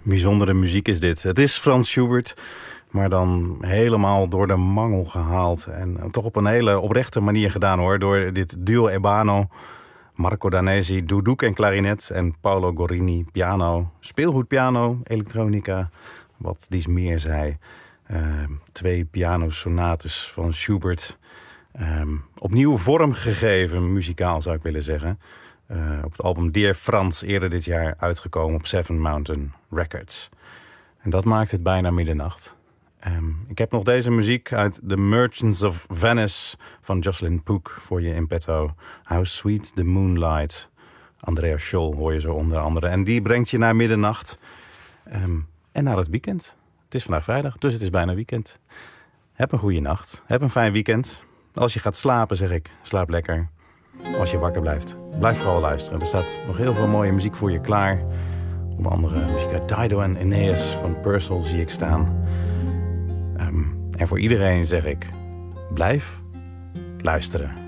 Bijzondere muziek is dit. Het is Franz Schubert, maar dan helemaal door de mangel gehaald. En toch op een hele oprechte manier gedaan hoor. Door dit duo Ebano, Marco Danesi, duduk en klarinet en Paolo Gorini, piano, speelgoedpiano, elektronica, wat dies meer zei. 2 pianosonates van Schubert. Opnieuw vorm gegeven, muzikaal zou ik willen zeggen. Op het album Dear Franz, eerder dit jaar uitgekomen op Seven Mountain Records. En dat maakt het bijna middernacht. Ik heb nog deze muziek uit The Merchants of Venice van Jocelyn Pook voor je in petto. How Sweet the Moonlight. Andrea Scholl hoor je zo onder andere. En die brengt je naar middernacht en naar het weekend. Het is vandaag vrijdag, dus het is bijna weekend. Heb een goede nacht. Heb een fijn weekend. Als je gaat slapen, zeg ik, slaap lekker. Als je wakker blijft, blijf vooral luisteren. Er staat nog heel veel mooie muziek voor je klaar. Onder andere muziek uit Dido en Aeneas van Purcell zie ik staan. En voor iedereen zeg ik, blijf luisteren.